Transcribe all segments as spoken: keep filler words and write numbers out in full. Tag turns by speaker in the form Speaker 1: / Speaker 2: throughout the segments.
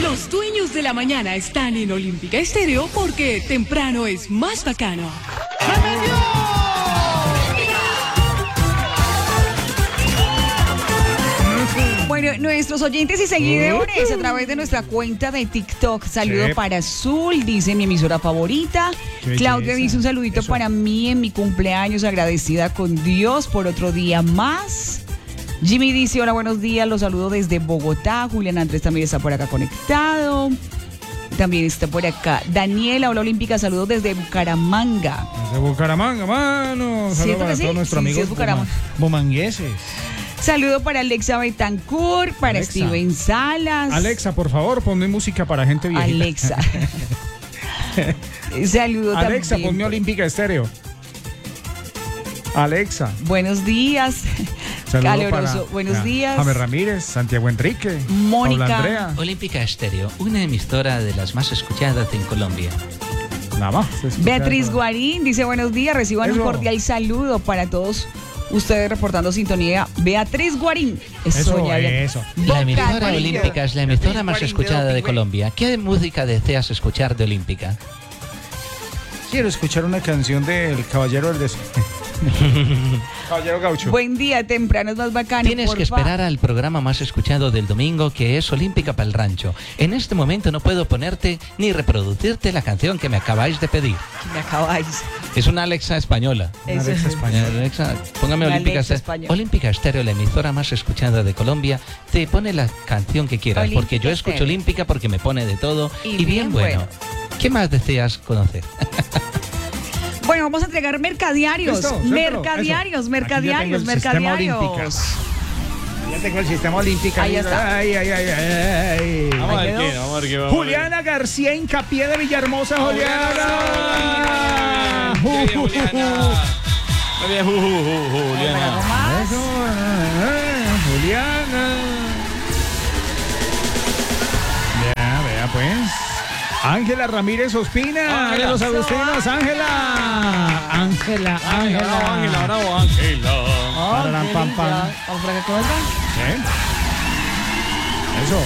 Speaker 1: Los dueños de la mañana están en Olímpica Estéreo porque temprano es más bacano.
Speaker 2: Bueno, nuestros oyentes y seguidores a través de nuestra cuenta de TikTok. Saludo
Speaker 3: Sí.
Speaker 2: para Azul, dice mi emisora favorita.
Speaker 3: Qué
Speaker 2: Claudia
Speaker 3: belleza.
Speaker 2: dice un saludito
Speaker 3: Eso.
Speaker 2: para mí en mi cumpleaños, agradecida con Dios por otro día más. Jimmy dice, hola, buenos días, los saludo desde Bogotá. Julián Andrés también está por acá conectado. También está por acá. Daniela, hola Olímpica, saludos desde Bucaramanga.
Speaker 3: Desde Bucaramanga, mano.
Speaker 2: ¿Cierto
Speaker 3: Saludos
Speaker 2: que
Speaker 3: para
Speaker 2: sí?
Speaker 3: todos nuestros
Speaker 2: Sí, sí,
Speaker 3: amigos
Speaker 2: es Bucaramanga.
Speaker 3: buma- bumangueses.
Speaker 2: Saludo para Alexa Betancourt, para
Speaker 3: Alexa.
Speaker 2: Steven Salas.
Speaker 3: Alexa, por favor, ponme música para gente viejita.
Speaker 2: Alexa. Saludo
Speaker 3: Alexa,
Speaker 2: también.
Speaker 3: ponme Olímpica Estéreo. Alexa.
Speaker 2: Buenos días.
Speaker 3: Saludo
Speaker 2: Caluroso.
Speaker 3: para
Speaker 2: Buenos
Speaker 3: a
Speaker 2: días.
Speaker 3: James Ramírez, Santiago Enrique,
Speaker 2: Mónica.
Speaker 3: Paula Andrea.
Speaker 4: Olímpica Estéreo, una emisora de las más escuchadas en Colombia.
Speaker 3: Nada más. se escucha
Speaker 2: Beatriz
Speaker 3: todo.
Speaker 2: Guarín dice buenos días, reciban
Speaker 3: Eso.
Speaker 2: un cordial saludo para todos ustedes reportando sintonía. Beatriz Guarín.
Speaker 3: Eso,
Speaker 2: ya, ya.
Speaker 3: eso.
Speaker 4: La emisora
Speaker 2: Boca
Speaker 4: Olímpica es la emisora más
Speaker 2: Guarín de
Speaker 4: escuchada de
Speaker 2: Doping, güey.
Speaker 4: Colombia. ¿Qué música deseas escuchar de Olímpica?
Speaker 3: Quiero escuchar una canción del Caballero del Des... Caballero Gaucho.
Speaker 2: Buen día, temprano es más bacano.
Speaker 4: Tienes que
Speaker 2: porfa.
Speaker 4: esperar al programa más escuchado del domingo, que es Olímpica para el Rancho. En este momento no puedo ponerte ni reproducirte la canción que me acabáis de pedir.
Speaker 2: Me acabáis.
Speaker 4: Es una Alexa española.
Speaker 3: Una
Speaker 2: Eso.
Speaker 3: Alexa española.
Speaker 4: Alexa, póngame
Speaker 2: Una
Speaker 4: Olímpica
Speaker 2: Alexa
Speaker 4: Estéreo.
Speaker 2: española.
Speaker 4: Olímpica Estéreo, la emisora más escuchada de Colombia, te pone la canción que quieras,
Speaker 2: Olímpica
Speaker 4: porque yo escucho
Speaker 2: Estéreo.
Speaker 4: Olímpica porque me pone de todo
Speaker 2: Y
Speaker 4: y,
Speaker 2: bien
Speaker 4: bien, bueno.
Speaker 2: bueno.
Speaker 4: ¿Qué más deseas conocer?
Speaker 2: Bueno, vamos a entregar mercadiarios.
Speaker 3: Listo, suéltalo,
Speaker 2: mercadiarios,
Speaker 3: eso.
Speaker 2: mercadiarios,
Speaker 3: Aquí ya tengo el sistema
Speaker 2: mercadiarios.
Speaker 3: olímpica. Ya tengo el sistema olímpico.
Speaker 2: Ahí está.
Speaker 3: Ay, ay, ay, ay.
Speaker 5: Vamos a
Speaker 2: Ahí
Speaker 5: ver
Speaker 2: quedó.
Speaker 5: qué, vamos a ver qué vamos a ver.
Speaker 3: Juliana García Hincapié de Villahermosa, Juliana.
Speaker 5: Qué bien, Juliana. Muy bien, ju, ju, ju, Juliana.
Speaker 2: Más.
Speaker 3: Eso, eh, Juliana. Ya, vea pues. Ángela Ramírez Ospina, de
Speaker 5: Ángela.
Speaker 3: los Agustinos. Ángela. Ángela,
Speaker 5: Ángela, Ángela,
Speaker 3: Ángela.
Speaker 5: bravo, Ángela.
Speaker 3: Pararán, pam, pam.
Speaker 2: Vamos para acá con otra.
Speaker 3: ¿Eh? Eso.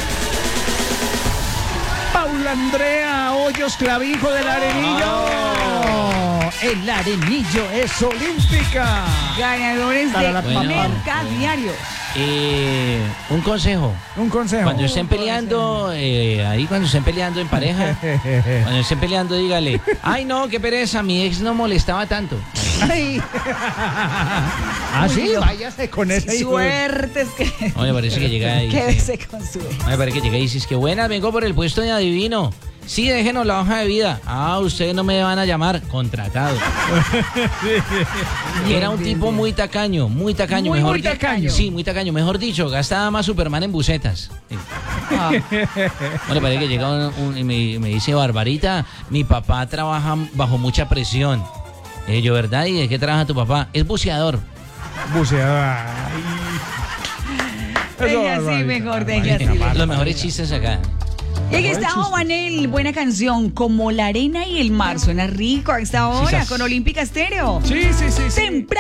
Speaker 3: Paula Andrea Hoyos Clavijo del Arenillo. El Arenillo es olímpica.
Speaker 2: Ganadores de
Speaker 3: Para la
Speaker 4: Bueno.
Speaker 2: mercadiarios.
Speaker 4: Eh, un consejo.
Speaker 3: Un consejo.
Speaker 4: Cuando estén peleando, eh, ahí cuando estén peleando en pareja, cuando estén peleando, dígale, ay no, qué pereza, mi ex no molestaba tanto.
Speaker 3: Ay. Ah, sí, váyase con ese hijo de-
Speaker 2: Suertes que
Speaker 4: Oye, parece que llega ahí.
Speaker 2: quédese con su
Speaker 4: Ay, parece que llega y dices que buenas, vengo por el puesto de adivino. Sí, déjenos la hoja de vida. Ah, ustedes no me van a llamar. Contratado. Era un tipo muy tacaño, muy tacaño.
Speaker 2: Muy,
Speaker 4: mejor
Speaker 2: muy
Speaker 4: di-
Speaker 2: tacaño.
Speaker 4: Sí, muy tacaño. Mejor dicho, gastaba más Superman en bucetas. Sí.
Speaker 2: Ah,
Speaker 4: Bueno, parece que llega un- un- y me, me dice, Barbarita, mi papá trabaja bajo mucha presión. Eh, yo, ¿verdad? ¿Y de qué trabaja tu papá? Es buceador.
Speaker 3: buceadora. Ay.
Speaker 2: Deje
Speaker 3: Eso,
Speaker 2: así
Speaker 3: Barbarita,
Speaker 2: mejor, deje
Speaker 3: Barbarita,
Speaker 2: así.
Speaker 4: Los mejores chistes acá.
Speaker 2: Y aquí está Juanel, buena canción, como la arena y el mar. Suena rico a esta hora
Speaker 4: Quizás.
Speaker 2: con Olímpica Estéreo.
Speaker 3: Sí, sí, sí, sí.
Speaker 2: Temprano.